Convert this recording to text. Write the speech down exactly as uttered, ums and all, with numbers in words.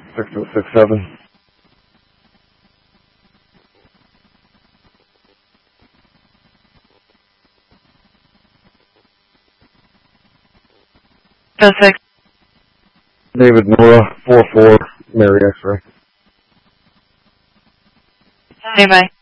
six oh six seven. Oh six. David Nora, four four, Mary X-ray. Bye bye.